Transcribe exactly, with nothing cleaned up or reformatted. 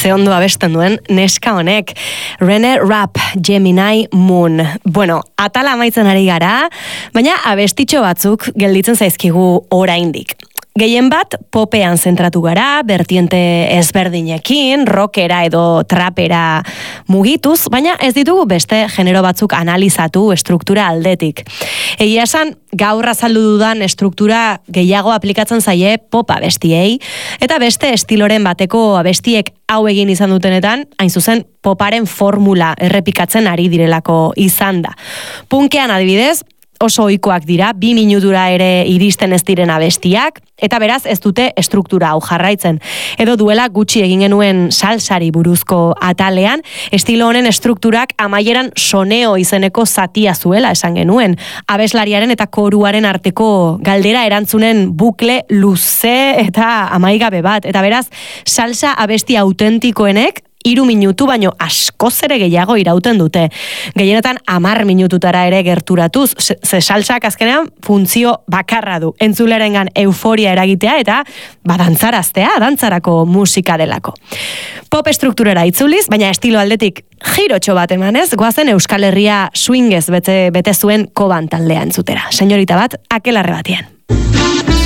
ze ondo abesten duen neska honek. Rene Rapp, Gemini Moon. Bueno, atala amaitzen ari gara, baina abestitxo batzuk gelditzen zaizkigu oraindik. Gehien bat, popean zentratu gara, bertiente ezberdinekin, rockera edo trapera mugituz, baina ez ditugu beste genero batzuk analizatu estruktura aldetik. Egia esan, gaur azaldu dudan estruktura gehiago aplikatzen zaie popa abestiei, eta beste estiloren bateko abestiek hau egin izan dutenetan, hain zuzen poparen formula errepikatzen ari direlako izan da. Punkean adibidez, oso ohikoak dira, bi minutura ere iristen ez diren abestiak, eta beraz ez dute estruktura hau jarraitzen. Edo duela gutxi egin genuen salsari buruzko atalean, estilo honen estrukturak amaieran soneo izeneko zatia zuela esan genuen. Abeslariaren eta koruaren arteko galdera erantzunen bukle luze eta amaigabe bat. Eta beraz, salsa abesti autentikoenek, hiru minutu baino askoz ere gehiago irauten dute. Gehienetan hamar minututara ere gerturatuz, ze salsak azkenean funtzio bakarra du. Entzulerengan euforia eragitea eta badantzaraztea, dantzarako musika delako. Pop estrukturera itzuliz, baina estilo aldetik girotxo bat emanez, goazen Euskal Herria swingez bete, bete zuen koban taldea entzutera. Senyorita bat, akelarre batian.